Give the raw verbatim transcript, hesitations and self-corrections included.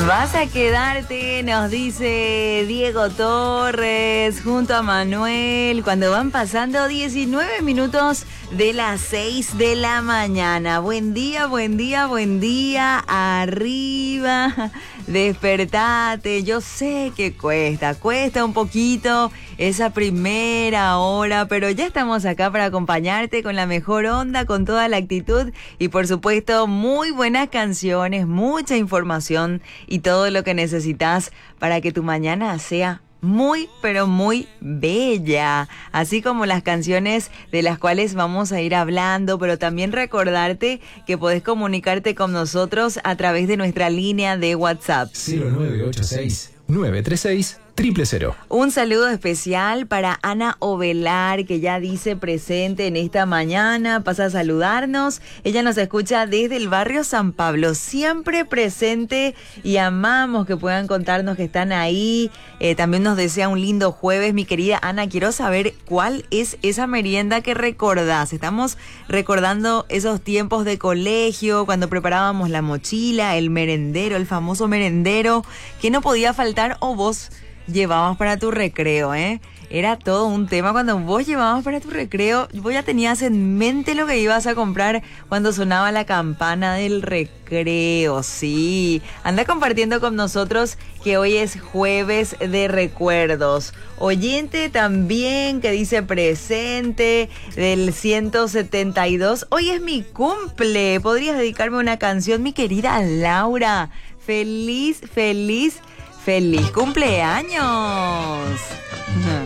Vas a quedarte, nos dice Diego Torres, junto a Manuel, cuando van pasando diecinueve minutos de las seis de la mañana. Buen día, buen día, buen día, arriba, despertate. Yo sé que cuesta, cuesta un poquito esa primera hora, pero ya estamos acá para acompañarte con la mejor onda, con toda la actitud y por supuesto muy buenas canciones, mucha información y todo lo que necesitas para que tu mañana sea muy, pero muy bella, así como las canciones de las cuales vamos a ir hablando, pero también recordarte que podés comunicarte con nosotros a través de nuestra línea de WhatsApp. cero nueve ocho seis, nueve tres seis, cero cero. Un saludo especial para Ana Ovelar, que ya dice presente en esta mañana, pasa a saludarnos. Ella nos escucha desde el barrio San Pablo, siempre presente y amamos que puedan contarnos que están ahí. Eh, también nos desea un lindo jueves. Mi querida Ana, quiero saber cuál es esa merienda que recordás. Estamos recordando esos tiempos de colegio, cuando preparábamos la mochila, el merendero, el famoso merendero, que no podía faltar o vos llevabas para tu recreo, ¿eh? Era todo un tema cuando vos llevabas para tu recreo. Vos ya tenías en mente lo que ibas a comprar cuando sonaba la campana del recreo, sí. Anda compartiendo con nosotros que hoy es jueves de recuerdos. Oyente también que dice presente del ciento setenta y dos. Hoy es mi cumple. ¿Podrías dedicarme una canción, mi querida Laura? Feliz, feliz, feliz cumpleaños.